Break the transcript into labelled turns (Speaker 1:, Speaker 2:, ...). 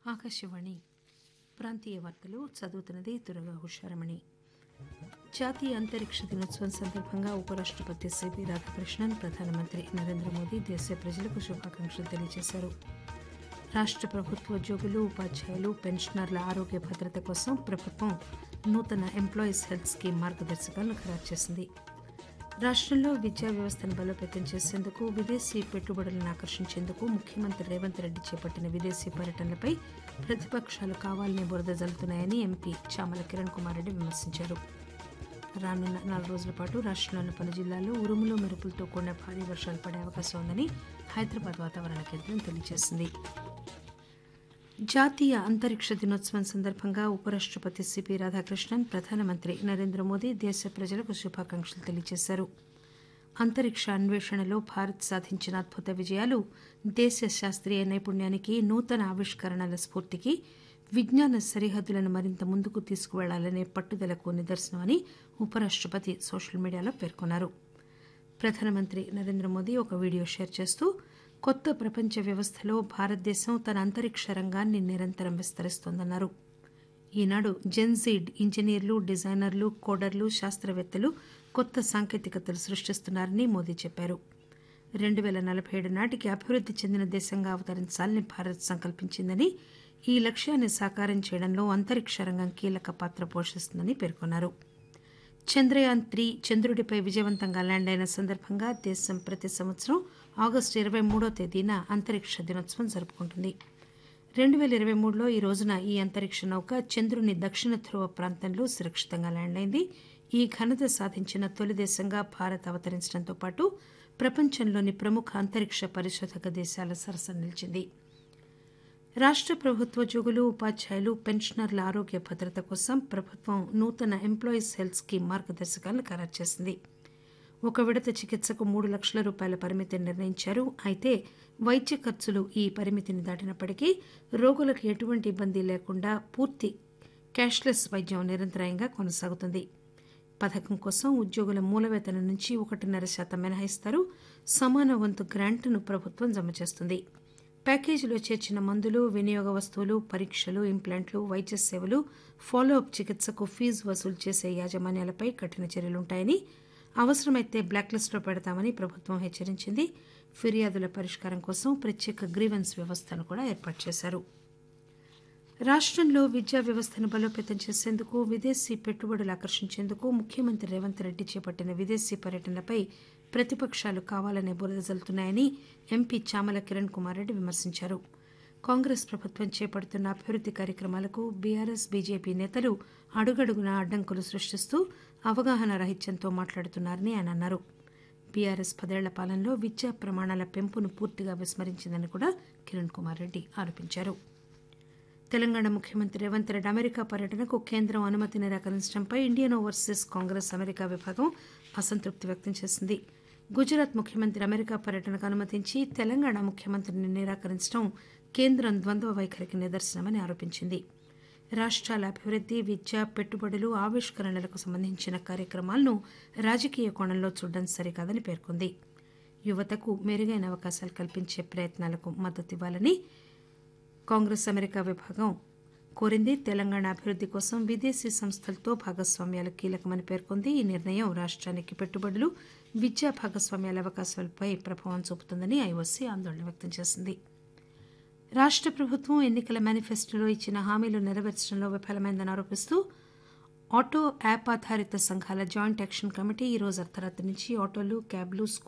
Speaker 1: ఆకాశవాణి ప్రాంతీయ వార్తలు చదువుతున్నది దుర్గా హుషారమణి. జాతీయ అంతరిక్ష దినోత్సవం సందర్భంగా ఉపరాష్టపతి సిపి రాధాకృష్ణన్, ప్రధానమంత్రి నరేంద్ర మోదీ దేశ ప్రజలకు శుభాకాంక్షలు తెలియజేశారు. రాష్ట ప్రభుత్వోద్యోగులు, ఉపాధ్యాయులు, పెన్షనర్ల ఆరోగ్య భద్రత కోసం ప్రభుత్వం నూతన ఎంప్లాయీస్ హెల్త్ స్కీమ్ మార్గదర్శకాలను ఖరారు చేసింది. రాష్టంలో విద్యా వ్యవస్థను బలోపేతం చేసేందుకు, విదేశీ పెట్టుబడులను ఆకర్షించేందుకు ముఖ్యమంత్రి రేవంత్ రెడ్డి చేపట్టిన విదేశీ పర్యటనలపై ప్రతిపక్షాలు కావాలనే బురద జల్లుతున్నాయని ఎంపీ చామల కిరణ్ కుమార్ రెడ్డి విమర్శించారు. రానున్న 4 రోజుల పాటు రాష్టంలోని పలు జిల్లాల్లో ఉరుములు, మెరుపులతో కూడిన భారీ వర్షాలు పడే అవకాశం ఉందని హైదరాబాద్ వాతావరణ కేంద్రం తెలియజేసింది. జాతీయ అంతరిక్ష దినోత్సవం సందర్భంగా ఉపరాష్టపతి సిపి రాధాకృష్ణన్, ప్రధానమంత్రి నరేంద్ర మోదీ దేశ ప్రజలకు శుభాకాంక్షలు తెలియజేశారు. అంతరిక్ష అన్వేషణలో భారత్ సాధించిన అద్భుత విజయాలు దేశ శాస్త్రీయ నైపుణ్యానికి, నూతన ఆవిష్కరణల స్ఫూర్తికి, విజ్ఞాన సరిహద్దులను మరింత ముందుకు తీసుకువెళ్లాలనే పట్టుదలకు నిదర్శనమని ఉపరాష్టపతి సోషల్ మీడియాలో పేర్కొన్నారు. ప్రధానమంత్రి నరేంద్ర మోదీ ఒక వీడియో షేర్ చేస్తూ, కొత్త ప్రపంచ వ్యవస్థలో భారతదేశం తన అంతరిక్ష రంగాన్ని నిరంతరం విస్తరిస్తోందన్నారు. ఈనాడు జెన్జీడ్ ఇంజనీర్లు, డిజైనర్లు, కోడర్లు, శాస్త్రవేత్తలు కొత్త సాంకేతికతలు సృష్టిస్తున్నారని మోదీ చెప్పారు. 2047 నాటికి అభివృద్ది చెందిన దేశంగా అవతరించాలని భారత్ సంకల్పించిందని, ఈ లక్ష్యాన్ని సాకారం చేయడంలో అంతరిక్ష రంగం కీలక పాత్ర పోషిస్తుందని పేర్కొన్నారు. చంద్రయాన్-3 చంద్రుడిపై విజయవంతంగా ల్యాండ్ అయిన సందర్భంగా దేశం ప్రతి సంవత్సరం ఆగస్టు 23వ తేదీన అంతరిక్ష దినోత్సవం జరుపుకుంటుంది. 2023లో ఈ రోజున ఈ అంతరిక్ష నౌక చంద్రుని దక్షిణ ధ్రువ ప్రాంతంలో సురక్షితంగా ల్యాండ్ అయింది. ఈ ఘనత సాధించిన తొలి దేశంగా భారత్ అవతరించడంతో పాటు ప్రపంచంలోని ప్రముఖ అంతరిక్ష పరిశోధక దేశాల సరసన నిలిచింది. రాష్ట ప్రభుత్వోద్యోగులు, ఉపాధ్యాయులు, పెన్షనర్ల ఆరోగ్య భద్రత కోసం ప్రభుత్వం నూతన ఎంప్లాయీస్ హెల్త్ స్కీమ్ మార్గదర్శకాలను ఖరారు చేసింది. ఒక విడత చికిత్సకు 3 లక్షల రూపాయల పరిమితిని నిర్ణయించారు. అయితే వైద్య ఖర్చులు ఈ పరిమితిని దాటినప్పటికీ రోగులకు ఎటువంటి ఇబ్బంది లేకుండా పూర్తి క్యాష్లెస్ వైద్యం నిరంతరాయంగా కొనసాగుతుంది. పథకం కోసం ఉద్యోగుల మూల వేతనం నుంచి 1.5% మినహాయిస్తారు. సమాన వంతు గ్రాంట్ను ప్రభుత్వం జమ చేస్తుంది. ప్యాకేజీలో చేర్చిన మందులు, వినియోగ వస్తువులు, పరీక్షలు, ఇంప్లాంట్లు, వైద్య సేవలు, ఫాలో అప్ చికిత్సకు ఫీజు వసూలు చేసే యాజమాన్యాలపై కఠిన చర్యలుంటాయని, అవసరమైతే బ్లాక్ లిస్టులో పెడతామని ప్రభుత్వం హెచ్చరించింది. ఫిర్యాదుల పరిష్కారం కోసం ప్రత్యేక గ్రీవెన్స్ వ్యవస్థను కూడా ఏర్పాటు చేశారు. రాష్టంలో విద్యా వ్యవస్థను బలోపేతం చేసేందుకు, విదేశీ పెట్టుబడులు ఆకర్షించేందుకు ముఖ్యమంత్రి రేవంత్ రెడ్డి చేపట్టిన విదేశీ పర్యటనలపై ప్రతిపక్షాలు కావాలనే బురద జల్లుతున్నాయని ఎంపీ చామల కిరణ్ కుమార్ రెడ్డి విమర్శించారు. కాంగ్రెస్ ప్రభుత్వం చేపడుతున్న అభివృద్ది కార్యక్రమాలకు బీఆర్ఎస్, బీజేపీ నేతలు అడుగడుగునా అడ్డంకులు సృష్టిస్తూ అవగాహన రాహిత్యంతో మాట్లాడుతున్నారని ఆయన అన్నారు. బీఆర్ఎస్ 10 ఏళ్ల పాలనలో విద్యా ప్రమాణాల పెంపును పూర్తిగా విస్మరించిందని కూడా కిరణ్ కుమార్ రెడ్డి ఆరోపించారు. తెలంగాణ ముఖ్యమంత్రి రేవంత్ రెడ్డి అమెరికా పర్యటనకు కేంద్రం అనుమతి నిరాకరించడంపై ఇండియన్ ఓవర్సీస్ కాంగ్రెస్ అమెరికా విభాగం అసంతృప్తి వ్యక్తం చేసింది. గుజరాత్ ముఖ్యమంత్రి అమెరికా పర్యటనకు అనుమతించి తెలంగాణ ముఖ్యమంత్రిని నిరాకరించడం కేంద్రం ద్వంద్వ వైఖరికి నిదర్శనమని ఆరోపించింది. రాష్ట్రాల అభివృద్ది, విద్య, పెట్టుబడులు, ఆవిష్కరణలకు సంబంధించిన కార్యక్రమాలను రాజకీయ కోణంలో చూడడం సరికాదని పేర్కొంది. యువతకు మెరుగైన అవకాశాలు కల్పించే ప్రయత్నాలకు మద్దతివ్వాలని కాంగ్రెస్ అమెరికా విభాగం కోరింది. తెలంగాణ అభివృద్ది కోసం విదేశీ సంస్థలతో భాగస్వామ్యాలు కీలకమని పేర్కొంది. ఈ నిర్ణయం రాష్ట్రానికి పెట్టుబడులు, విద్యా భాగస్వామ్యాల అవకాశాలపై ప్రభావం చూపుతుందని ఐఓసీ ఆందోళన వ్యక్తం చేసింది. రాష్ట ప్రభుత్వం ఎన్నికల మేనిఫెస్టోలో ఇచ్చిన హామీలు నెరవేర్చడంలో విఫలమైందని ఆరోపిస్తూ ఆటో యాప్ ఆధారిత సంఘాల జాయింట్ యాక్షన్ కమిటీ ఈ రోజు అర్ధరాత్రి నుంచి ఆటోలు, క్యాబ్లు,